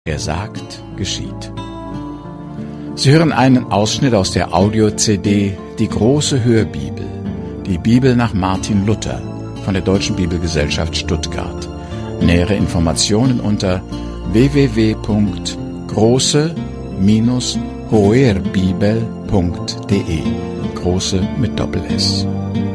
Er sagt, geschieht. Sie hören einen Ausschnitt aus der Audio-CD Die große Hörbibel, die Bibel nach Martin Luther von der Deutschen Bibelgesellschaft Stuttgart. Nähere Informationen unter www.große-hoerbibel.de. Große mit Doppel-S.